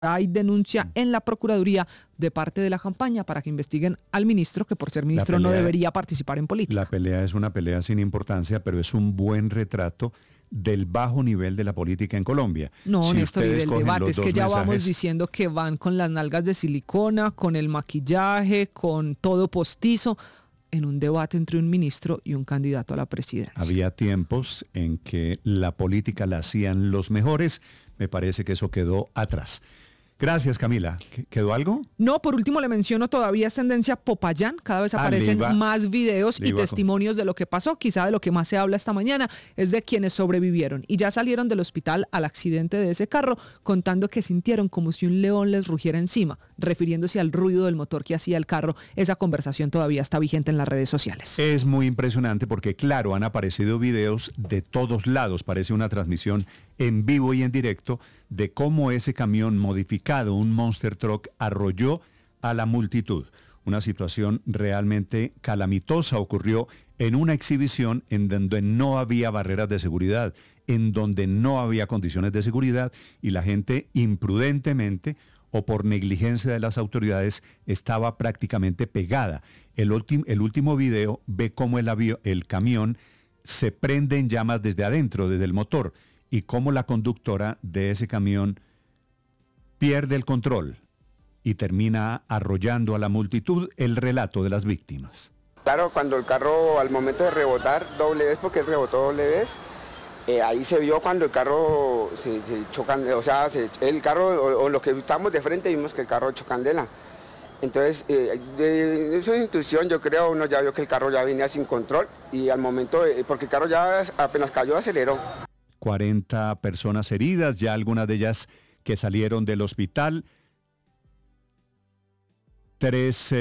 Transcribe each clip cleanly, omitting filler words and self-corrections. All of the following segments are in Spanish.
Hay denuncia en la Procuraduría de parte de la campaña para que investiguen al ministro, que por ser ministro no debería participar en política. La pelea es una pelea sin importancia, pero es un buen retrato del bajo nivel de la política en Colombia. No, Néstor, y del debate, es que ya vamos diciendo que van con las nalgas de silicona, con el maquillaje, con todo postizo, en un debate entre un ministro y un candidato a la presidencia. Había tiempos en que la política la hacían los mejores, me parece que eso quedó atrás. Gracias, Camila. ¿Quedó algo? No, por último le menciono, todavía es tendencia Popayán, cada vez aparecen más videos y testimonios de lo que pasó, quizá de lo que más se habla esta mañana, es de quienes sobrevivieron y ya salieron del hospital al accidente de ese carro, contando que sintieron como si un león les rugiera encima, refiriéndose al ruido del motor que hacía el carro. Esa conversación todavía está vigente en las redes sociales. Es muy impresionante porque, claro, han aparecido videos de todos lados, parece una transmisión en vivo y en directo de cómo ese camión modificado, un Monster Truck, arrolló a la multitud. Una situación realmente calamitosa ocurrió en una exhibición en donde no había barreras de seguridad, en donde no había condiciones de seguridad y la gente imprudentemente o por negligencia de las autoridades estaba prácticamente pegada. El último video ve cómo el camión se prende en llamas desde adentro, desde el motor, y cómo la conductora de ese camión pierde el control y termina arrollando a la multitud. El relato de las víctimas. Claro, cuando el carro al momento de rebotar doble vez, porque él rebotó doble vez, ahí se vio cuando el carro se chocan, o sea, el carro o los que estábamos de frente vimos que el carro chocandela. Entonces, de su intuición, yo creo, uno ya vio que el carro ya venía sin control y al momento, porque el carro ya apenas cayó, aceleró. 40 personas heridas, ya algunas de ellas que salieron del hospital. Tres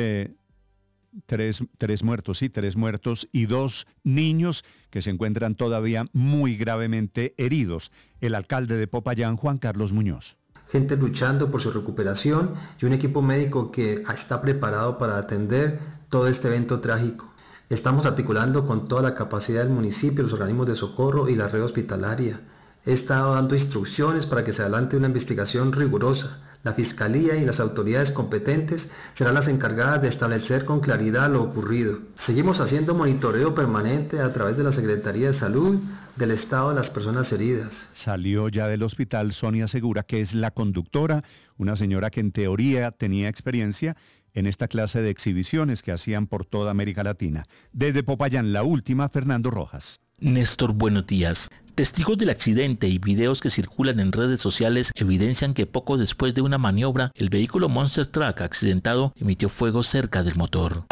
muertos y 2 niños que se encuentran todavía muy gravemente heridos. El alcalde de Popayán, Juan Carlos Muñoz. Gente luchando por su recuperación y un equipo médico que está preparado para atender todo este evento trágico. Estamos articulando con toda la capacidad del municipio, los organismos de socorro y la red hospitalaria. He estado dando instrucciones para que se adelante una investigación rigurosa. La Fiscalía y las autoridades competentes serán las encargadas de establecer con claridad lo ocurrido. Seguimos haciendo monitoreo permanente a través de la Secretaría de Salud del estado de las personas heridas. Salió ya del hospital Sonia Segura, que es la conductora, una señora que en teoría tenía experiencia en esta clase de exhibiciones que hacían por toda América Latina. Desde Popayán, la última, Fernando Rojas. Néstor, buenos días. Testigos del accidente y videos que circulan en redes sociales evidencian que poco después de una maniobra, el vehículo Monster Truck accidentado emitió fuego cerca del motor.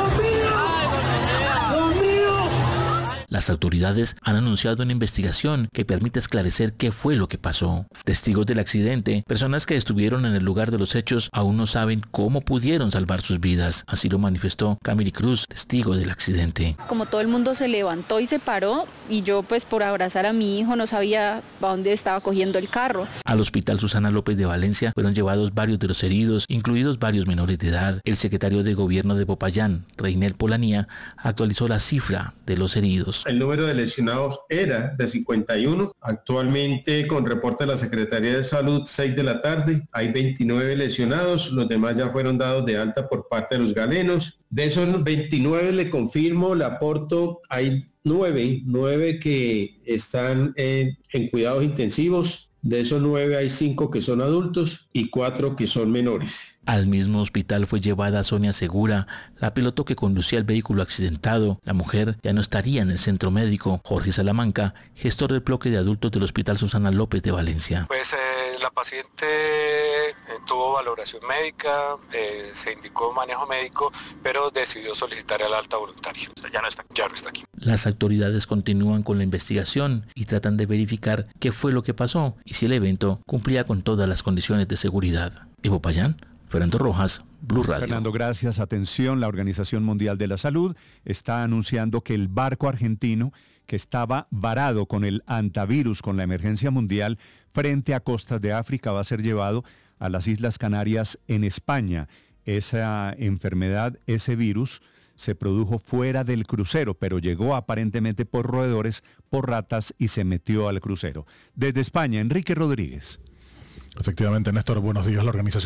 Las autoridades han anunciado una investigación que permite esclarecer qué fue lo que pasó. Testigos del accidente, personas que estuvieron en el lugar de los hechos, aún no saben cómo pudieron salvar sus vidas. Así lo manifestó Camily Cruz, testigo del accidente. Como todo el mundo se levantó y se paró, y yo pues por abrazar a mi hijo no sabía a dónde estaba cogiendo el carro. Al hospital Susana López de Valencia fueron llevados varios de los heridos, incluidos varios menores de edad. El secretario de Gobierno de Popayán, Reynel Polanía, actualizó la cifra de los heridos. El número de lesionados era de 51. Actualmente, con reporte de la Secretaría de Salud, 6 de la tarde, hay 29 lesionados. Los demás ya fueron dados de alta por parte de los galenos. De esos 29, le confirmo, le aporto, hay 9 que están en cuidados intensivos. De esos 9 hay 5 que son adultos y 4 que son menores. Al mismo hospital fue llevada Sonia Segura, la piloto que conducía el vehículo accidentado. La mujer ya no estaría en el centro médico. Jorge Salamanca, gestor del bloque de adultos del Hospital Susana López de Valencia. Pues la paciente tuvo valoración médica, se indicó manejo médico, pero decidió solicitar el alta voluntaria. O sea, ya no está aquí. Las autoridades continúan con la investigación y tratan de verificar qué fue lo que pasó y si el evento cumplía con todas las condiciones de seguridad. En Popayán, Fernando Rojas, Blue Radio. Fernando, gracias. Atención, la Organización Mundial de la Salud está anunciando que el barco argentino que estaba varado con el antivirus, con la emergencia mundial, frente a costas de África, va a ser llevado a las Islas Canarias en España. Esa enfermedad, ese virus, se produjo fuera del crucero, pero llegó aparentemente por roedores, por ratas y se metió al crucero. Desde España, Enrique Rodríguez. Efectivamente, Néstor, buenos días. La organización